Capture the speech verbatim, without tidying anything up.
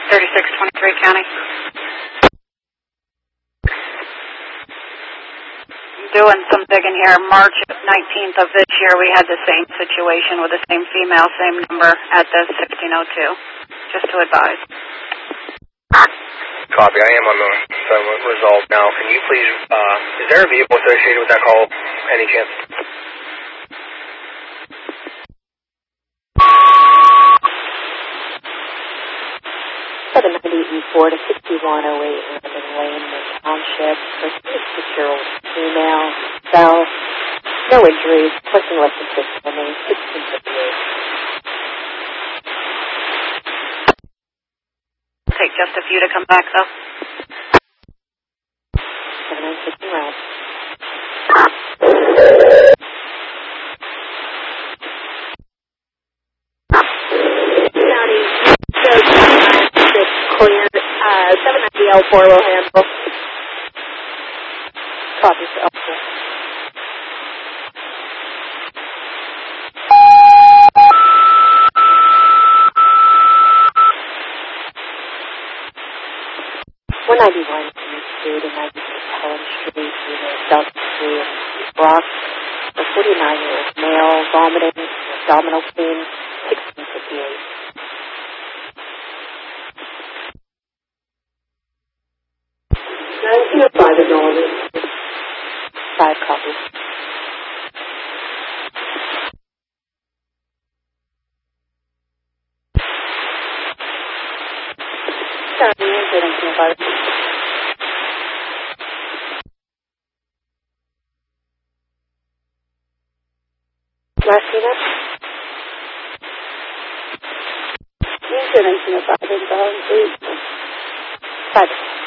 thirty-six twenty-three County. Doing some digging here. March nineteenth of this year, we had the same situation with the same female, same number at the sixteen oh two. Just to advise. Copy. I am on the phone resolve now. Can you please, uh, is there a vehicle associated with that call? Any chance? seven ninety E four to sixty-one oh eight Landon Lane, the Township. For six-year-old female, fell. No injuries. Person less than six remains sixteen fifty-eight. Take just a few to come back, though. seven nine six around. County, so it's cleared. Uh, seven ninety L four will handle. Copy for L four. one ninety-one East Street and ninety-six Helen Street, either South Street and Brock. A forty-nine-year-old male vomiting, abdominal pain, sixteen fifty-eight. nineteen oh five is all this. Five copies. Sorry, nineteen oh five. Last unit? nineteen oh five, eight. Five.